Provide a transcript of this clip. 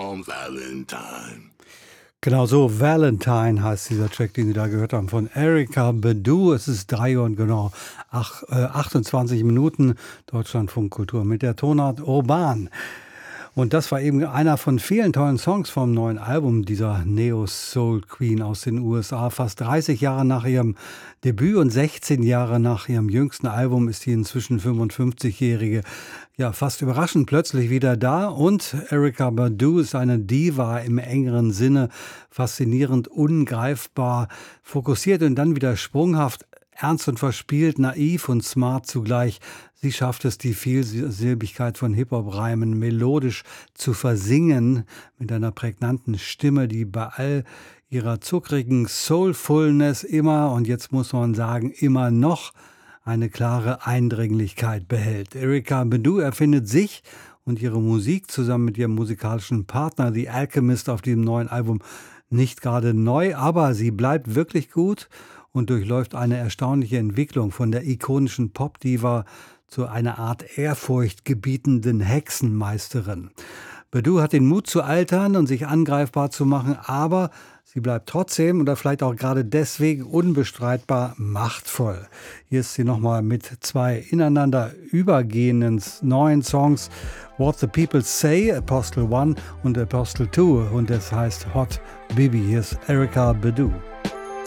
on Valentine. Genau so, Valentine heißt dieser Track, den Sie da gehört haben, von Erykah Badu. Es ist 3 Uhr und genau 28 Minuten. Deutschlandfunk Kultur mit der Tonart Urban. Und das war eben einer von vielen tollen Songs vom neuen Album dieser Neo-Soul-Queen aus den USA. Fast 30 Jahre nach ihrem Debüt und 16 Jahre nach ihrem jüngsten Album ist die inzwischen 55-jährige ja fast überraschend plötzlich wieder da. Und Erykah Badu ist eine Diva im engeren Sinne, faszinierend, ungreifbar, fokussiert und dann wieder sprunghaft, ernst und verspielt, naiv und smart zugleich. Sie schafft es, die Vielsilbigkeit von Hip-Hop-Reimen melodisch zu versingen, mit einer prägnanten Stimme, die bei all ihrer zuckrigen Soulfulness immer, und jetzt muss man sagen, immer noch eine klare Eindringlichkeit behält. Erykah Badu erfindet sich und ihre Musik zusammen mit ihrem musikalischen Partner The Alchemist auf diesem neuen Album nicht gerade neu, aber sie bleibt wirklich gut und durchläuft eine erstaunliche Entwicklung von der ikonischen Popdiva zu einer Art ehrfurchtgebietenden Hexenmeisterin. Badu hat den Mut zu altern und sich angreifbar zu machen, aber sie bleibt trotzdem oder vielleicht auch gerade deswegen unbestreitbar machtvoll. Hier ist sie nochmal mit 2 ineinander übergehenden neuen Songs, What the People Say, Apostle 1 und Apostle 2, und das heißt Hot Baby. Hier ist Erykah Badu.